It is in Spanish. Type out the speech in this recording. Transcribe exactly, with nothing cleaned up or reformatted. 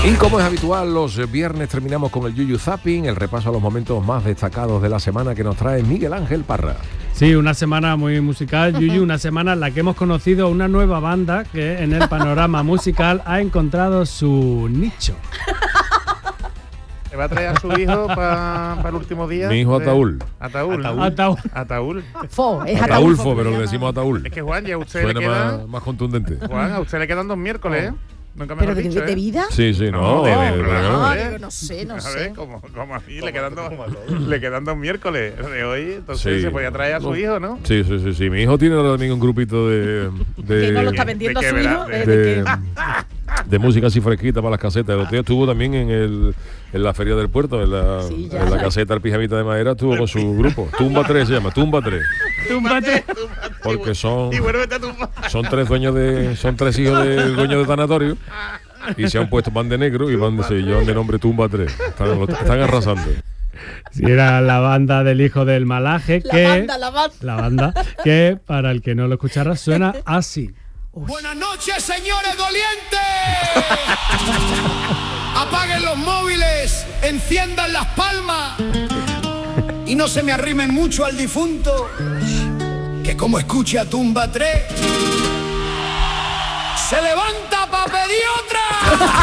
Y como es habitual, los viernes terminamos con el Yuyu Zapping, el repaso a los momentos más destacados de la semana que nos trae Miguel Ángel Parra. Sí, una semana muy musical, Yuyu, una semana en la que hemos conocido una nueva banda que en el panorama musical ha encontrado su nicho. ¿Le va a traer a su hijo para pa el último día? Mi hijo Ataúl. Ataúl. Ataúl. Ataúl. Ataúl. Fo, es Ataulfo, pero le decimos Ataúl. Es que Juan, ya a usted Suena le queda... más, más contundente. Juan, a usted le quedan dos miércoles, ¿eh? Nunca me ¿Pero lo de, he dicho, de, de ¿eh? vida? Sí, sí, no. No, de- de- de- de- Ah, ¿eh? digo, no sé, no A sé. ver, como, como a mí, le quedan, dos, le quedan dos miércoles de hoy, entonces Sí. se podía traer a su hijo, ¿no? Sí, sí, sí, sí. Mi hijo tiene ahora también un grupito de... de Que no lo está vendiendo a de su que hijo. verá- ¿De, de, de qué? de música así fresquita para las casetas. El otro día estuvo también en el en la feria del puerto, en la, Sí, ya. en la caseta El Pijamita de Madera, estuvo con su grupo. Tumba tres se llama, Tumba tres. Túmbate. Porque son, Y vuélvete a tumbar. son tres dueños de. Son tres hijos del dueño de tanatorio. Y se han puesto van de negro y van de, se llevan de nombre Tumba tres. Están, lo- están arrasando. Sí, era la banda del hijo del malaje La que... banda, la banda. La banda que, para el que no lo escuchara, suena así. Buenas noches, señores dolientes. Apaguen los móviles, enciendan las palmas y no se me arrimen mucho al difunto, que como escuche a Tumba tres, se levanta para pedir otra.